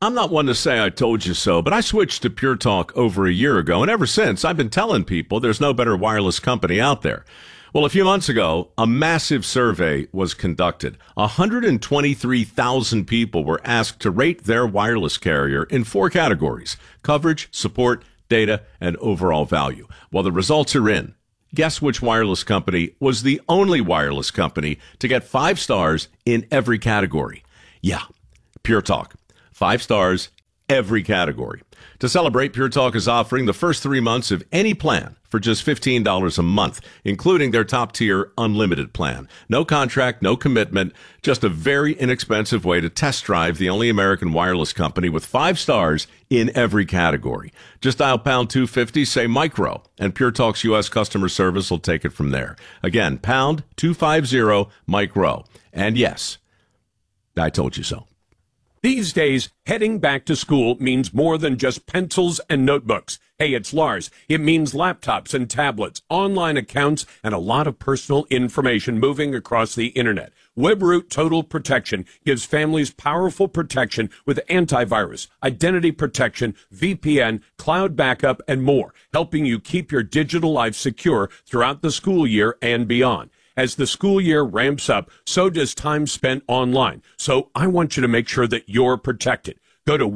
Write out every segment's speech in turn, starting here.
I'm not one to say I told you so, but I switched to Pure Talk over a year ago, and ever since, I've been telling people there's no better wireless company out there. Well, a few months ago, a massive survey was conducted. 123,000 people were asked to rate their wireless carrier in 4 categories: coverage, support, data, and overall value. Well, the results are in. Guess which wireless company was the only wireless company to get 5 stars in every category? Yeah, Pure Talk. 5 stars, every category. To celebrate, Pure Talk is offering the first 3 months of any plan for just $15 a month, including their top-tier unlimited plan. No contract, no commitment, just a very inexpensive way to test drive the only American wireless company with 5 stars in every category. Just dial pound 250, say micro, and Pure Talk's U.S. customer service will take it from there. Again, pound 250 micro. And yes, I told you so. These days, heading back to school means more than just pencils and notebooks. Hey, it's Lars. It means laptops and tablets, online accounts, and a lot of personal information moving across the internet. WebRoot Total Protection gives families powerful protection with antivirus, identity protection, VPN, cloud backup, and more, helping you keep your digital life secure throughout the school year and beyond. As the school year ramps up, so does time spent online. So I want you to make sure that you're protected. Go to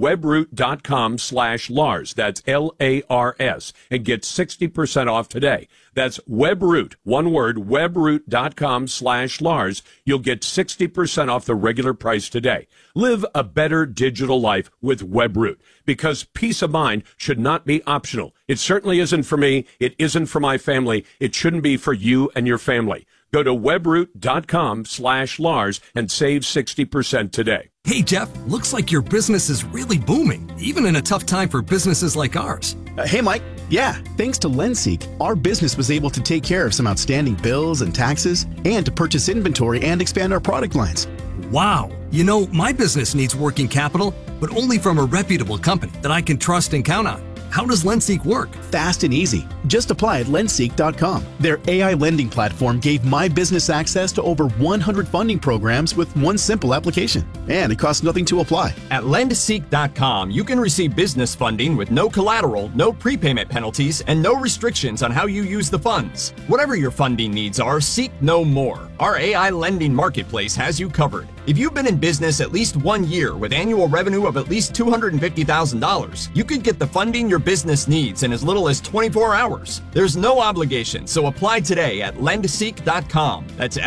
webroot.com/Lars, that's Lars, and get 60% off today. That's WebRoot, one word, webroot.com/Lars. You'll get 60% off the regular price today. Live a better digital life with WebRoot, because peace of mind should not be optional. It certainly isn't for me. It isn't for my family. It shouldn't be for you and your family. Go to webroot.com/Lars and save 60% today. Hey, Jeff, looks like your business is really booming, even in a tough time for businesses like ours. Hey, Mike. Yeah, thanks to LendSeek, our business was able to take care of some outstanding bills and taxes and to purchase inventory and expand our product lines. Wow. You know, my business needs working capital, but only from a reputable company that I can trust and count on. How does LendSeek work? Fast and easy. Just apply at lendseek.com. Their AI lending platform gave my business access to over 100 funding programs with one simple application. And it costs nothing to apply. At lendseek.com, you can receive business funding with no collateral, no prepayment penalties, and no restrictions on how you use the funds. Whatever your funding needs are, seek no more. Our AI lending marketplace has you covered. If you've been in business at least 1 year with annual revenue of at least $250,000, you could get the funding your business needs in as little as 24 hours. There's no obligation, so apply today at lendseek.com. That's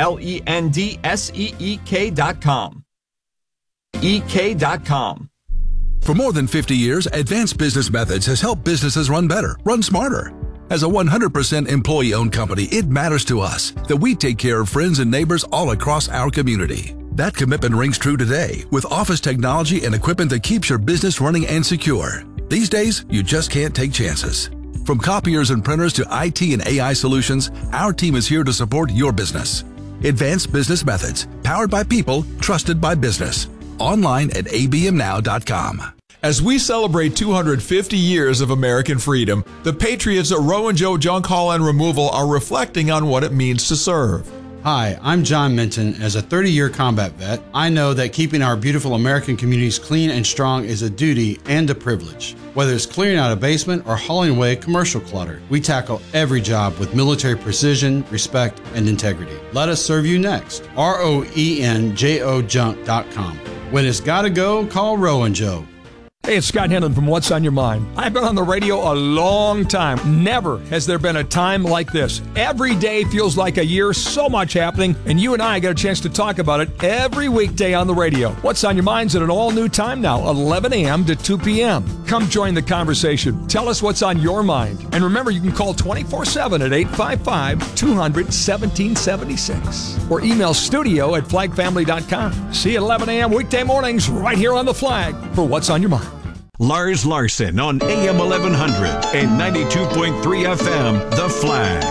LENDSEEK.com. EK.com. For more than 50 years, Advanced Business Methods has helped businesses run better, run smarter. As a 100% employee-owned company, it matters to us that we take care of friends and neighbors all across our community. That commitment rings true today with office technology and equipment that keeps your business running and secure. These days, you just can't take chances. From copiers and printers to IT and AI solutions, our team is here to support your business. Advanced Business Methods, powered by people, trusted by business. Online at abmnow.com. As we celebrate 250 years of American freedom, the patriots at Rowan Joe Junk Haul and Removal are reflecting on what it means to serve. Hi, I'm John Minton. As a 30-year combat vet, I know that keeping our beautiful American communities clean and strong is a duty and a privilege. Whether it's clearing out a basement or hauling away commercial clutter, we tackle every job with military precision, respect, and integrity. Let us serve you next. ROENJOjunk.com. When it's gotta go, call Rowan Joe. Hey, it's Scott Henlon from What's on Your Mind. I've been on the radio a long time. Never has there been a time like this. Every day feels like a year, so much happening, and you and I get a chance to talk about it every weekday on the radio. What's on Your Mind's at an all-new time now, 11 a.m. to 2 p.m. Come join the conversation. Tell us what's on your mind. And remember, you can call 24/7 at 855-200-1776 or email studio@flagfamily.com. See you at 11 a.m. weekday mornings right here on The Flag for What's on Your Mind. Lars Larson on AM 1100 and 92.3 FM, The Flag.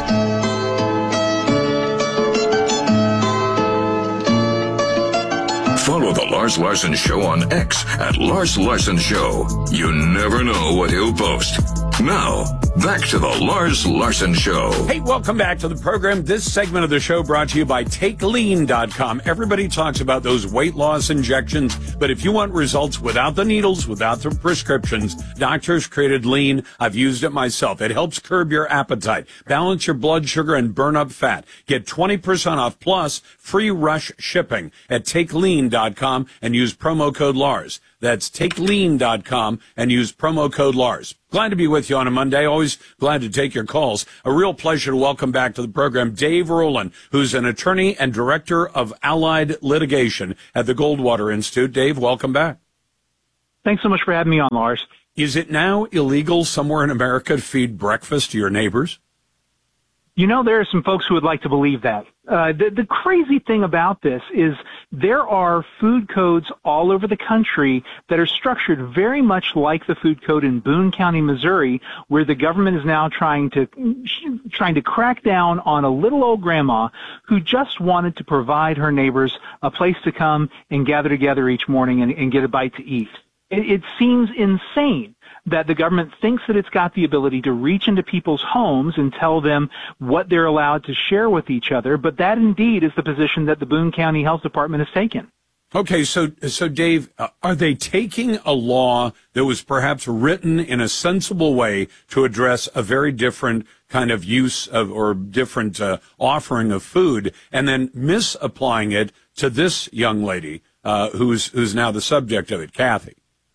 Follow The Lars Larson Show on X at Lars Larson Show. You never know what he'll post. Now, back to the Lars Larson Show. Hey, welcome back to the program. This segment of the show brought to you by TakeLean.com. Everybody talks about those weight loss injections, but if you want results without the needles, without the prescriptions, doctors created Lean. I've used it myself. It helps curb your appetite, balance your blood sugar, and burn up fat. Get 20% off plus free rush shipping at TakeLean.com and use promo code Lars. That's TakeLean.com and use promo code Lars. Glad to be with you on a Monday. Always glad to take your calls. A real pleasure to welcome back to the program Dave Rowland, who's an attorney and director of Allied Litigation at the Goldwater Institute. Dave, welcome back. Thanks so much for having me on, Lars. Is it now illegal somewhere in America to feed breakfast to your neighbors? You know, there are some folks who would like to believe that. The crazy thing about this is there are food codes all over the country that are structured very much like the food code in Boone County, Missouri, where the government is now trying to crack down on a little old grandma who just wanted to provide her neighbors a place to come and gather together each morning and get a bite to eat. It seems insane that the government thinks that it's got the ability to reach into people's homes and tell them what they're allowed to share with each other, but that indeed is the position that the Boone County Health Department has taken. Okay, so Dave, are they taking a law that was perhaps written in a sensible way to address a very different kind of use of or different offering of food, and then misapplying it to this young lady who's now the subject of it, Kathy?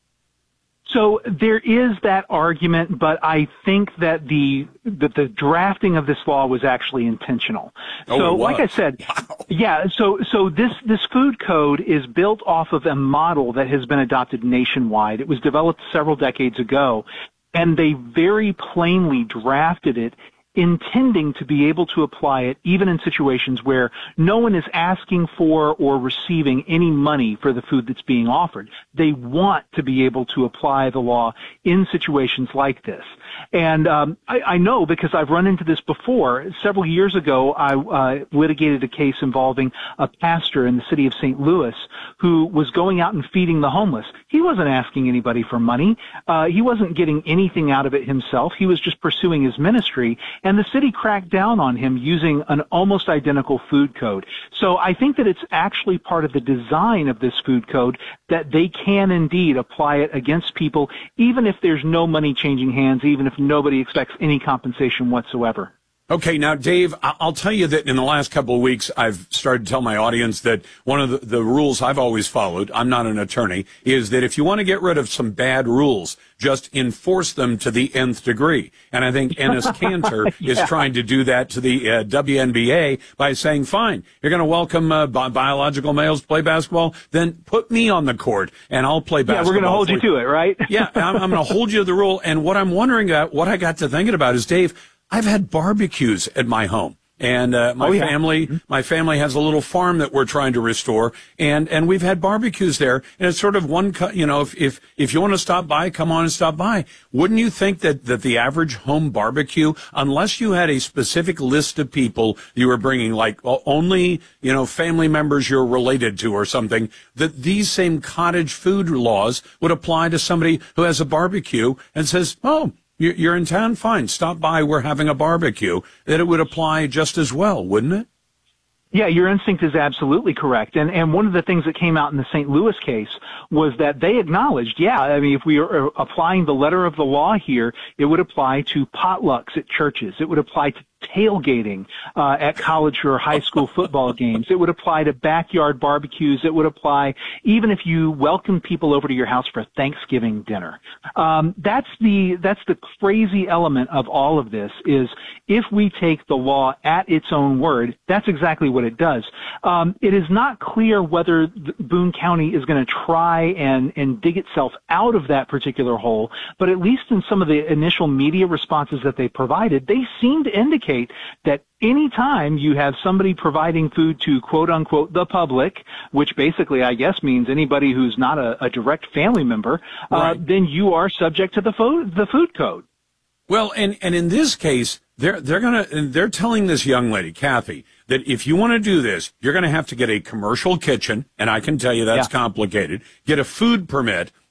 So there is that argument, but I think that the drafting of this law was actually intentional. So, like I said, yeah. So this food code is built off of a model that has been adopted nationwide. It was developed several decades ago, and they very plainly drafted it intending to be able to apply it even in situations where no one is asking for or receiving any money for the food that's being offered. They want to be able to apply the law in situations like this. And I know because I've run into this before. Several years ago, I litigated a case involving a pastor in the city of St. Louis who was going out and feeding the homeless. He wasn't asking anybody for money. He wasn't getting anything out of it himself. He was just pursuing his ministry. And the city cracked down on him using an almost identical food code. So I think that it's actually part of the design of this food code that they can indeed apply it against people, even if there's no money changing hands, even if nobody expects any compensation whatsoever. Okay, now, Dave, I'll tell you that in the last couple of weeks, I've started to tell my audience that one of the rules I've always followed, I'm not an attorney, is that if you want to get rid of some bad rules, just enforce them to the nth degree. And I think Enes Kanter is trying to do that to the WNBA by saying, fine, you're going to welcome biological males to play basketball, then put me on the court and I'll play basketball. Yeah, we're going to hold you to it, right? Yeah, I'm going to hold you to the rule. And what I'm wondering about, what I got to thinking about is, Dave, I've had barbecues at my home, and my family has a little farm that we're trying to restore, and we've had barbecues there, and it's sort of one, if you want to stop by, come on and stop by. Wouldn't you think that the average home barbecue, unless you had a specific list of people you were bringing, like only, family members you're related to or something, that these same cottage food laws would apply to somebody who has a barbecue and says, oh, you're in town? Fine. Stop by. We're having a barbecue. That it would apply just as well, wouldn't it? Yeah, your instinct is absolutely correct. And one of the things that came out in the St. Louis case was that they acknowledged, if we are applying the letter of the law here, it would apply to potlucks at churches. It would apply to tailgating at college or high school football games. It would apply to backyard barbecues. It would apply even if you welcome people over to your house for Thanksgiving dinner. That's the crazy element of all of this is if we take the law at its own word, that's exactly what it does. It is not clear whether Boone County is going to try and dig itself out of that particular hole, but at least in some of the initial media responses that they provided, they seem to indicate that anytime you have somebody providing food to quote unquote the public, which basically I guess means anybody who's not a direct family member, then you are subject to the food code. Well, and in this case, they're telling this young lady, Kathy, that if you want to do this, you're going to have to get a commercial kitchen, and I can tell you that's complicated, get a food permit,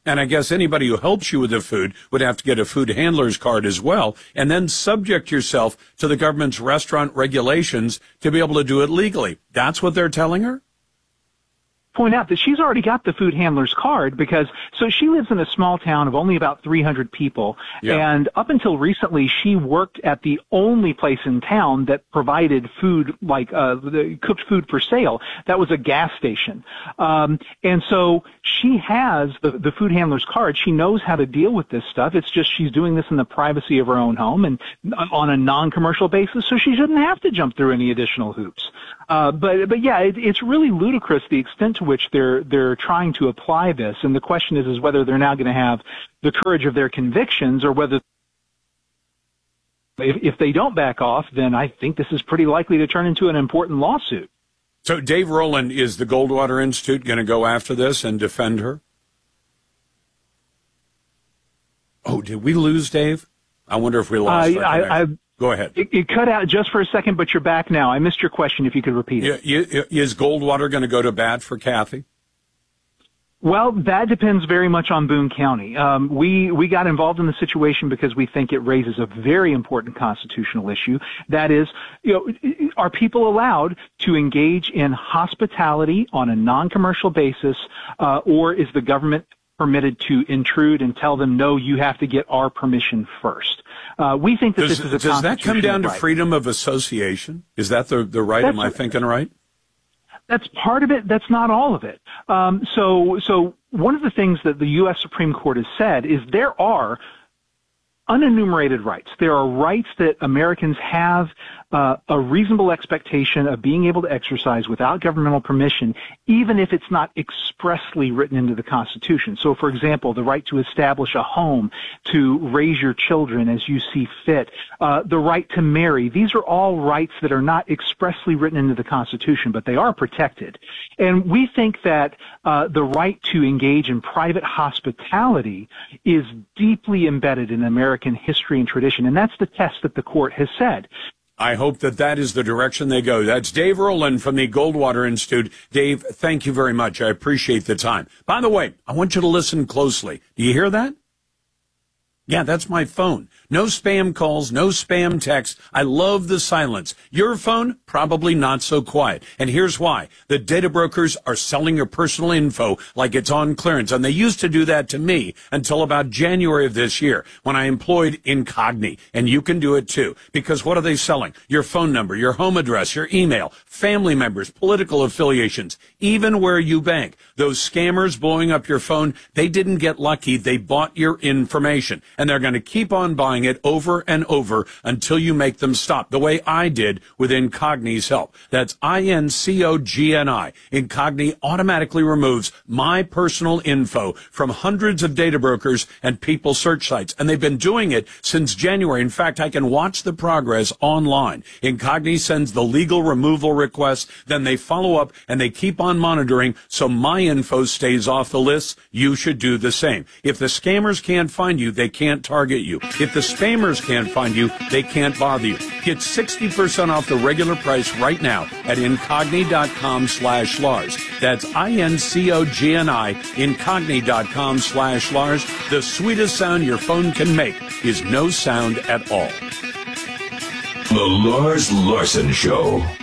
And I guess anybody who helps you with the food would have to get a food handler's card as well, and then subject yourself to the government's restaurant regulations to be able to do it legally. That's what they're telling her? Point out that she's already got the food handler's card because, so she lives in a small town of only about 300 people. Yeah. And up until recently, she worked at the only place in town that provided food, like, cooked food for sale. That was a gas station. And so she has the food handler's card. She knows how to deal with this stuff. It's just she's doing this in the privacy of her own home and on a non-commercial basis, so she shouldn't have to jump through any additional hoops. But yeah, it's really ludicrous the extent to which they're trying to apply this, and the question is whether they're now going to have the courage of their convictions, or whether if they don't back off, then I think this is pretty likely to turn into an important lawsuit. So, Dave Rowland, is the Goldwater Institute going to go after this and defend her? Oh, did we lose Dave? I wonder if we lost Go ahead. It cut out just for a second, but you're back now. I missed your question. If you could repeat it. Is Goldwater going to go to bat for Kathy? Well, that depends very much on Boone County. We got involved in the situation because we think it raises a very important constitutional issue. That is, are people allowed to engage in hospitality on a non-commercial basis, or is the government permitted to intrude and tell them, no, you have to get our permission first? We think that this is a constitutional right. Does that come down to freedom of association? Is that the right? Am I thinking right? That's part of it. That's not all of it. So one of the things that the U.S. Supreme Court has said is there are unenumerated rights. There are rights that Americans have a reasonable expectation of being able to exercise without governmental permission, even if it's not expressly written into the Constitution. So, for example, the right to establish a home, to raise your children as you see fit, the right to marry. These are all rights that are not expressly written into the Constitution, but they are protected. And we think that the right to engage in private hospitality is deeply embedded in American history and tradition, and that's the test that the court has said. I hope that is the direction they go. That's Dave Rowland from the Goldwater Institute. Dave, thank you very much. I appreciate the time. By the way, I want you to listen closely. Do you hear that? Yeah, that's my phone. No spam calls, no spam texts. I love the silence. Your phone, probably not so quiet. And here's why. The data brokers are selling your personal info like it's on clearance. And they used to do that to me until about January of this year when I employed Incogni. And you can do it too. Because what are they selling? Your phone number, your home address, your email, family members, political affiliations, even where you bank. Those scammers blowing up your phone, they didn't get lucky. They bought your information. And they're going to keep on buying it over and over until you make them stop, the way I did with Incogni's help. That's INCOGNI. Incogni automatically removes my personal info from hundreds of data brokers and people search sites, and they've been doing it since January. In fact, I can watch the progress online. Incogni sends the legal removal request, then they follow up, and they keep on monitoring so my info stays off the list. You should do the same. If the scammers can't find you, they can't target you. If the spammers can't find you, they can't bother you. Get 60% off the regular price right now at Incogni.com/Lars. That's INCOGNI, Incogni.com/Lars. The sweetest sound your phone can make is no sound at all. The Lars Larson Show.